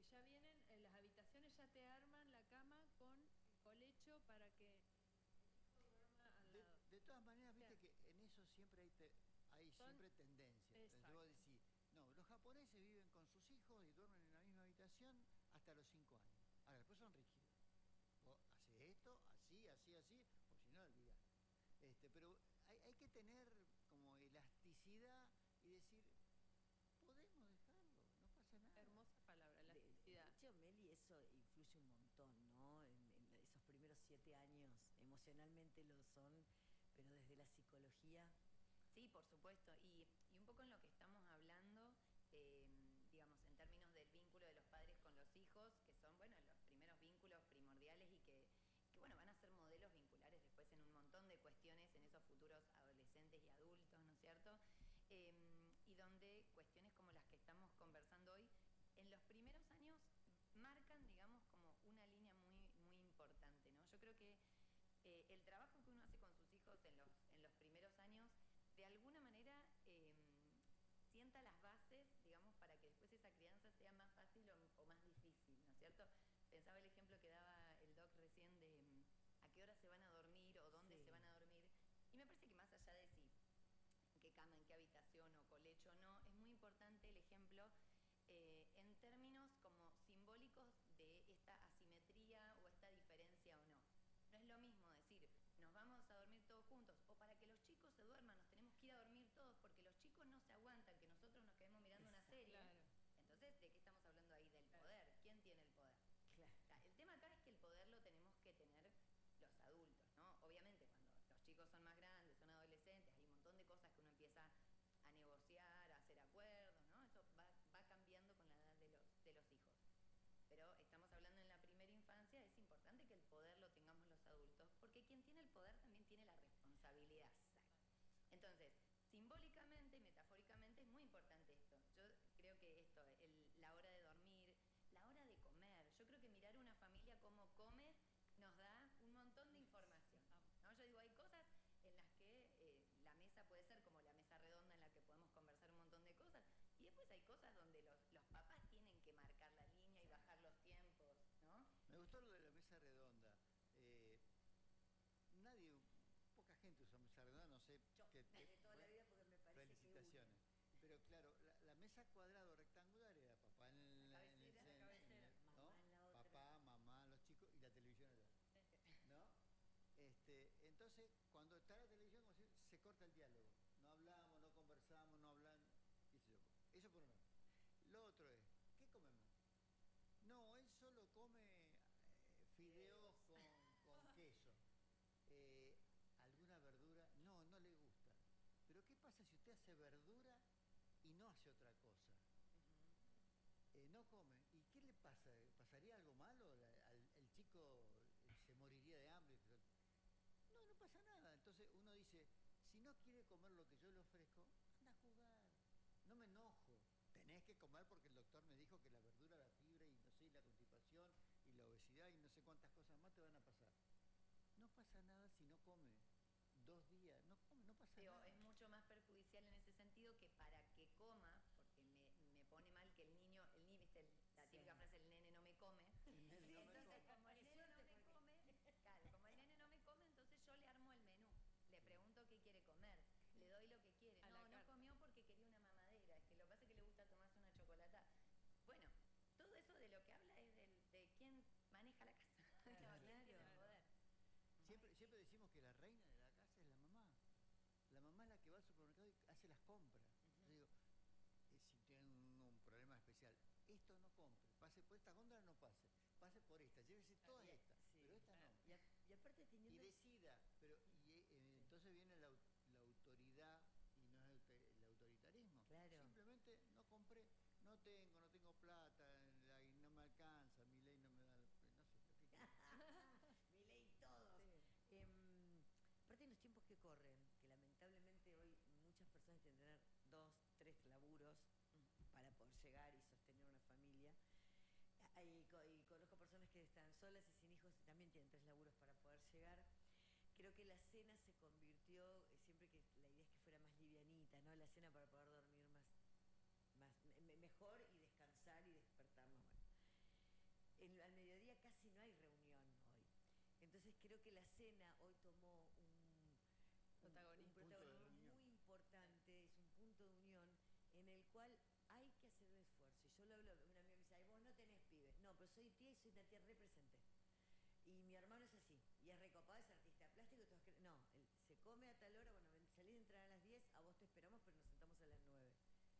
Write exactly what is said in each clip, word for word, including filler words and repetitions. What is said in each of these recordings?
ya vienen, en las habitaciones ya te arman la cama con el colecho para que el hijo duerma al De, lado. de todas maneras, viste Claro. que en eso siempre hay, te, hay Son, siempre tendencia. Entonces vos decís, no, los japoneses viven con sus hijos y duermen en la misma habitación hasta los cinco años. Ahora, después son rígidos. Vos haces esto, así, así, así, porque si no, olvidás. Este, pero hay, hay que tener como elasticidad y decir, podemos dejarlo, no pasa nada. Hermosa palabra, elasticidad. De, de hecho, Meli, eso influye un montón, ¿no? En, en esos primeros siete años, emocionalmente lo son, pero desde la psicología. Sí, por supuesto. Y, y un poco en lo que estamos hablando, eh, digamos, en términos del vínculo de los padres con los hijos, que son, bueno, los primeros vínculos primordiales y que, que bueno, van a ser modelos vinculares después en un montón de cuestiones en esos futuros adolescentes y adultos, ¿no es cierto? Eh, y donde cuestiones como las que estamos conversando hoy, en los primeros años marcan, digamos, como una línea muy, muy importante, ¿no? Yo creo que eh, el trabajo que uno hace con sus hijos en los, en los primeros años, de alguna manera eh, sienta las bases, digamos, para que después esa crianza sea más fácil o, o más difícil, ¿no es cierto? Pensaba el ejemplo que daba el doc recién de um, a qué hora se van a dormir o dónde sí. se van a dormir. Y me parece que más allá de si en qué cama, en qué habitación o colecho o no, es muy importante el ejemplo eh, en términos como simbólicos de esta asimetría o esta diferencia o no. No es lo mismo decir, nos vamos a dormir todos juntos, o para que los chicos se duerman nos tenemos que ir a dormir todos porque los chicos no se aguantan que nosotros nos quedemos mirando Exacto. una serie. Claro. Entonces, ¿de qué estamos hablando ahí? Del claro. poder. ¿Quién tiene el poder? Claro. O sea, el tema acá es que el poder lo tenemos que tener los adultos, ¿no? Obviamente, cuando los chicos son más grandes, son adolescentes, hay un montón de cosas que uno empieza a negociar, a hacer acuerdos, ¿no? Eso va, va cambiando con la edad de los, de los hijos. Pero estamos hablando en la primera infancia, es importante que el poder lo tengamos los adultos, porque quien tiene el poder también tiene la responsabilidad. Entonces, simbólicamente y metafóricamente es muy importante esto. Yo creo que esto, el, la hora de dormir, la hora de comer, yo creo que mirar una familia cómo come nos da un montón de información, ¿no? Yo digo, hay cosas en las que eh, la mesa puede ser como la mesa redonda en la que podemos conversar un montón de cosas, y después hay cosas donde los, los papás tienen que marcar la línea y bajar los tiempos, ¿no? Me gustó lo de la mesa redonda. Eh, nadie, poca gente usa mesa redonda, no sé. Yo, que, de toda bueno, la vida porque me parece felicitaciones. Que Pero claro, la, la mesa cuadrada o rectangular era papá en, la en el cabecera, centro, la cabecera. ¿no? Mamá en la otra. Papá, mamá, los chicos y la televisión allá, ¿no? Este, entonces, cuando está la televisión, como si, se corta el diálogo. No hablamos, no conversamos, no hablan, qué sé yo. Eso por un lado. Lo otro es, ¿qué comemos? No, él solo come eh, fideos con, con queso. Eh, ¿Alguna verdura? No, no le gusta. Pero ¿qué pasa si usted hace verdura y no hace otra cosa? Uh-huh. eh, no come. ¿Y qué le pasa? ¿Pasaría algo malo? ¿El, el chico se moriría de hambre? No, no pasa nada. Entonces uno dice, si no quiere comer lo que yo le ofrezco, anda a jugar. No me enojo. Tenés que comer porque el doctor me dijo que la verdura, la fibra y no sé, la constipación y la obesidad y no sé cuántas cosas más te van a pasar. No pasa nada si no come. Dos días, no come, no pasa Pero nada. es mucho más perjudicial en ese sentido que para que coma, porque me, me pone mal que el niño, el niño, viste, la sí. típica frase, el nene no me come. El nene sí, no entonces, me come. como el nene no me come, claro, como el nene no me come, entonces yo le armo el menú. Le pregunto qué quiere comer, le doy lo que quiere. A No, no comió porque quería una mamadera, es que lo que pasa es que le gusta tomarse una chocolata. Bueno, todo eso de lo que habla es del, de quién maneja la casa, claro, no, quién tiene el poder. Siempre, siempre decimos que la reina de la casa es la mamá. La mamá es la que va al supermercado y hace las compras. Uh-huh. Yo digo, eh, si tiene un, un problema especial, esto no compre, pase por esta góndola, no pase, pase por esta, llévese todas ah, estas, sí, pero esta claro. no. Y, a, y aparte teniendo... Y decida, pero y, eh, sí. entonces viene la, la autoridad y no es el autoritarismo. Claro. Simplemente no compré, no tengo, no tengo plata, y no me alcanza, mi ley no me da, no sé, lo que quiera. Mi ley todos. Sí. Eh, aparte en los tiempos que corren, que lamentablemente hoy muchas personas tienen que tener dos, tres laburos para poder llegar y sostener una familia. Y, y conozco personas que están solas y sin hijos y también tienen tres laburos para poder llegar. Creo que la cena se convirtió, siempre que la idea es que fuera más livianita, ¿no? La cena para poder dormir más, más mejor y descansar y despertarnos. Bueno. Entonces creo que la cena hoy tomó un, Protagonismo. un protagonismo muy importante, es un punto de unión en el cual hay que hacer un esfuerzo. Y yo lo hablo, una amiga me dice, ay, vos no tenés pibes. No, pero soy tía y soy una tía representé. Y mi hermano es así, y es recopado, es artista plástico, y todos creen, no, él se come a tal hora, bueno, ven, salís de entrar a las diez, a vos te esperamos, pero nos sentamos a las nueve.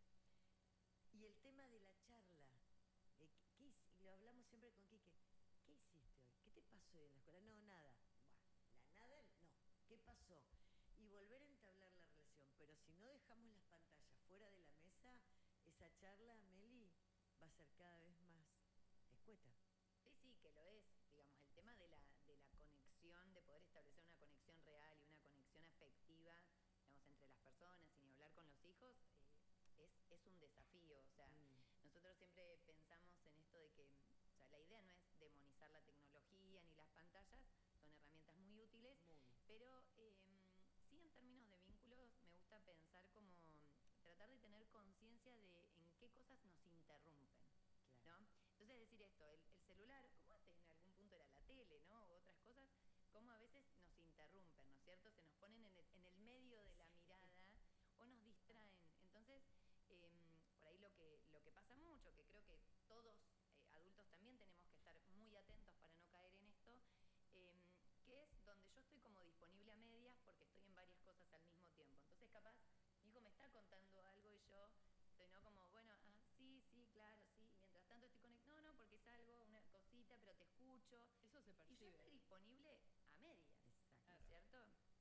Y el tema de la charla, eh, ¿qué, qué, y lo hablamos siempre con Quique, ¿qué hiciste hoy? ¿Qué te pasó hoy en la escuela? No, nada. Bah, la nada, no. ¿Qué pasó? Y volver a entablar la relación, pero si no dejamos las pantallas fuera de la mesa, esa charla, Meli, va a ser cada vez más escueta. Sí, sí, que lo es. Digamos, el tema de la, de la conexión, de poder establecer una conexión real y una conexión afectiva, digamos, entre las personas y ni hablar con los hijos, eh, es, es un desafío. O sea, Mm. nosotros siempre pensamos en esto de que, o sea, la idea no es demonizar la tecnología ni las pantallas, son herramientas muy útiles, Muy. pero eh, sí en términos de vínculos me gusta pensar como tratar de tener conciencia de en qué cosas nos interrumpen, Claro. ¿no? Entonces decir esto, el, el celular, como antes en algún punto era la tele, ¿no? O otras cosas, como a veces nos interrumpen, ¿no es cierto? Se nos ponen en el, en el medio de la mirada o nos distraen. Entonces, eh, por ahí lo que, lo que pasa mucho, que creo que todos eh, adultos también tenemos que estar muy atentos para no caer en esto, eh, que es donde yo estoy como disponible a medias porque estoy en varias cosas al mismo tiempo. Entonces, capaz, mi hijo me está contando algo y yo estoy, ¿no? Como, bueno, ah, sí, sí, claro, sí. Y mientras tanto estoy conectado, no, no, porque es algo, una cosita, pero te escucho. Eso se Y yo percibe. estoy disponible a medias, Exacto. ¿no es cierto?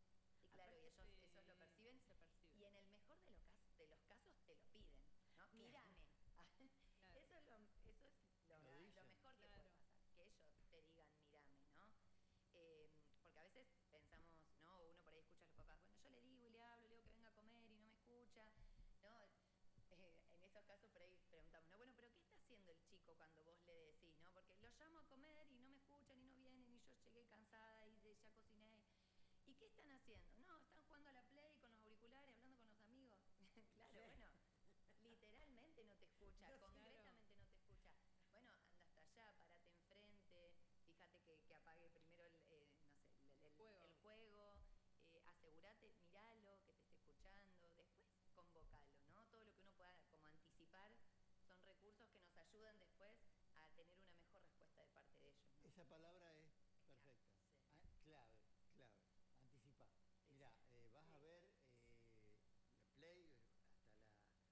Y claro, Aparte y ellos, se- ellos lo perciben. se percibe. Y en el mejor de los, casos, de los casos te lo piden, ¿no? Mírame. Claro. Eso es lo, eso es lo, Lo lo dicen. mejor que Claro. puede pasar, que ellos te digan mírame, ¿no? Eh, porque a veces pensamos, ¿no? Uno por ahí escucha a los papás, bueno, yo le digo y le hablo, le digo que venga a comer y no me escucha, ¿no? Eh, en esos casos por ahí preguntamos, no, bueno, pero ¿qué está haciendo el chico cuando vos le decís, no? Porque lo llamo a comer y no me escuchan y no vienen y yo llegué cansada y de- ya cociné. ¿Y qué están haciendo? No, están jugando a la Play con los auriculares, hablando con los amigos. Claro, Sí. bueno, literalmente no te escucha, No, concretamente no te escucha. Bueno, anda hasta allá, párate enfrente, fíjate que, que apague primero el, eh, no sé, el, el- Juego. el juego, eh, asegúrate, míralo, que te esté escuchando, después convocalo, ¿no? Todo lo que uno pueda como anticipar son recursos que nos ayudan después a tener una mejor respuesta de parte de ellos, ¿no? Esa palabra es perfecta. Sí. Ah, clave, clave. Anticipar. Sí, Mirá, sí. eh, vas a Sí. ver eh, la Play hasta la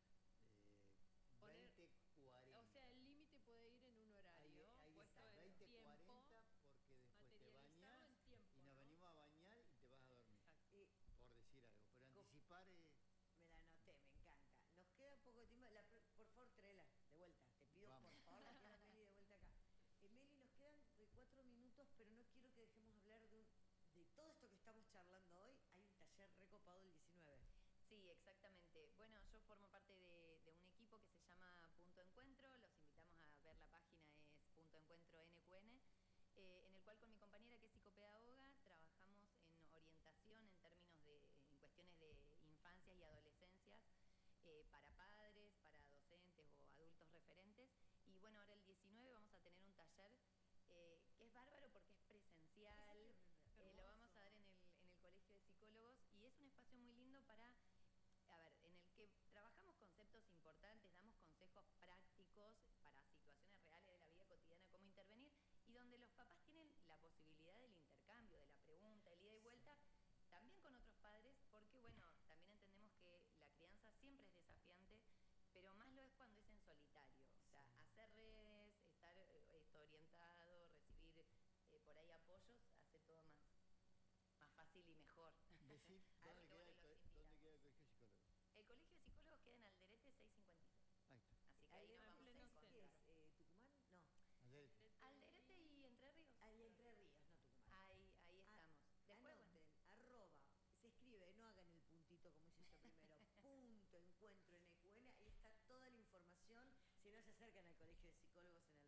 eh, Poner- veinte cuarenta. O sea, el límite puede ir en un horario, ahí, ahí puesto está, en veinte tiempo, cuarenta porque después te materializado bañás en tiempo, y nos ¿no? venimos a bañar y te vas a dormir. Exacto. Y Por decir algo. Pero Co- anticipar es... me la anoté, me encanta. Nos queda poco tiempo. La, pr- por favor, tráela de vuelta. Te pido, Vamos. por favor, la quiero a Meli de vuelta acá. Eh, Meli, nos quedan eh, cuatro minutos, pero no quiero que dejemos hablar de, un, de todo esto que estamos charlando hoy. Hay un taller recopado el diecinueve. Sí, exactamente. Bueno, yo formo parte de, de un equipo que se llama Punto Encuentro. Los invitamos a ver la página, es Punto Encuentro N Q N, eh, en el cual con mi compañera que es psicopedagoga trabajamos en orientación en términos de, en cuestiones de infancias y adolescencias eh, para padres, para docentes o adultos referentes. Y bueno, ahora el diecinueve vamos a tener un taller eh, que es bárbaro porque es presencial. Eh, lo vamos a dar en el, en el Colegio de Psicólogos y es un espacio muy lindo para, a ver, en el que trabajamos conceptos importantes, damos consejos prácticos para situaciones reales de la vida cotidiana, cómo intervenir, y donde los papás tienen la posibilidad del intercambio, de la pregunta, el ida y vuelta, también con otros padres, porque bueno, también entendemos que la crianza siempre es desafiante, pero más lo es cuando es en solitario. O sea, Sí. hacer redes, estar eh, esto, orientado, recibir eh, por ahí apoyos, hace todo más, más fácil y mejor. Decir, Así ¿dónde, que queda bueno, el, los co- invitamos. ¿dónde queda el colegio de psicólogos? El Colegio de Psicólogos queda en Alderete seiscientos cincuenta y seis. Ahí está. Así que ahí nos en vamos a pleno encontrar. ¿Qué es? Eh, ¿Tucumán? No. Ayer, Alderete y Entre Ríos. Ahí Entre Ríos, no Tucumán. Ahí, ahí Ah, estamos. Después, bueno, Anoten, arroba, se escribe, no hagan el puntito como hice yo primero, punto encuentro en E Q N, ahí está toda la información. Si no se acercan al Colegio de Psicólogos en